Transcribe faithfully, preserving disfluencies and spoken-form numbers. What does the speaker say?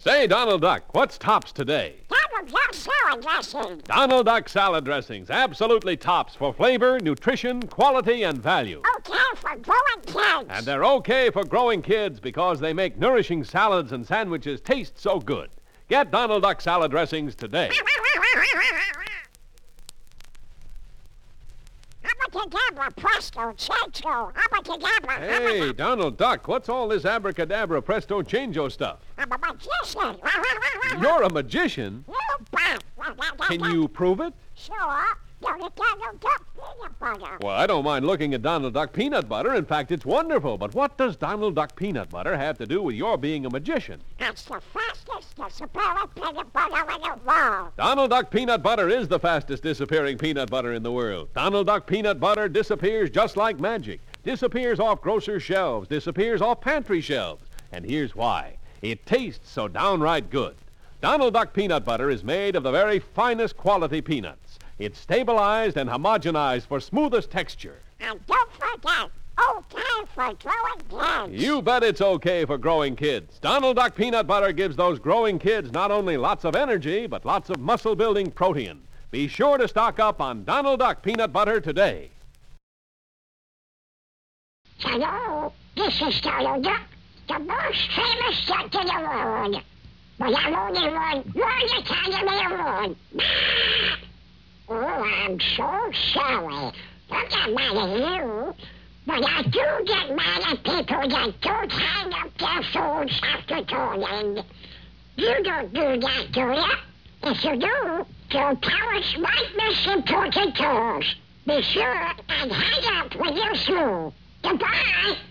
Say, Donald Duck, what's tops today? Donald Duck salad dressing. Donald Duck salad dressings. Absolutely tops for flavor, nutrition, quality, and value. Okay for growing kids. And they're okay for growing kids because they make nourishing salads and sandwiches taste so good. Get Donald Duck salad dressings today. Abracadabra, presto, chango. Abracadabra. Hey, Donald Duck, what's all this abracadabra, presto, changeo stuff? I'm a magician. You're a magician? You bet. Can you prove it? Sure. Don't it Donald Duck peanut butter? Well, I don't mind looking at Donald Duck peanut butter. In fact, it's wonderful. But what does Donald Duck peanut butter have to do with your being a magician? It's the fastest disappearing peanut butter in the world. Donald Duck peanut butter is the fastest disappearing peanut butter in the world. Donald Duck peanut butter disappears just like magic. Disappears off grocery shelves, disappears off pantry shelves. And here's why. It tastes so downright good. Donald Duck peanut butter is made of the very finest quality peanuts. It's stabilized and homogenized for smoothest texture. And don't forget, okay for growing kids. You bet it's okay for growing kids. Donald Duck peanut butter gives those growing kids not only lots of energy, but lots of muscle-building protein. Be sure to stock up on Donald Duck peanut butter today. Hello, this is Donald Duck, the most famous duck in the world. But I'm only one, one Academy Award. Oh, I'm so sorry. I'm not mad at you, but I do get mad at people that don't hang up their phones after calling. You don't do that, do you? If you do, your parents might miss important calls. Be sure and hang up when you're through. Goodbye.